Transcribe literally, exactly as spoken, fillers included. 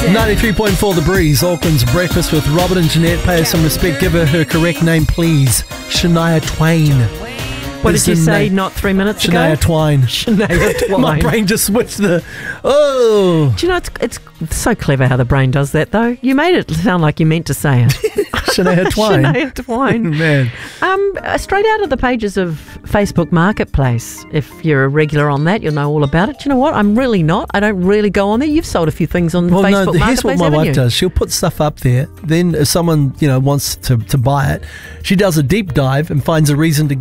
ninety-three point four The Breeze, Auckland's Breakfast with Robert and Jeanette. Pay her some respect. Give her her correct name, please. Shania Twain. What Is did you the say name- not three minutes Shania ago? Twain. Shania Twain. My brain just switched the... Oh. Do you know, it's, it's so clever how the brain does that, though. You made it sound like you meant to say it. Shania Twain. Shania Twain. Man. Um, uh, straight out of the pages of Facebook Marketplace. If you're a regular on that, you'll know all about it. Do you know what? I'm really not. I don't really go on there. You've sold a few things on Well, Facebook no, Marketplace, here's what my haven't wife you? does. She'll put stuff up there. Then if someone, you know, wants to, to buy it, she does a deep dive and finds a reason to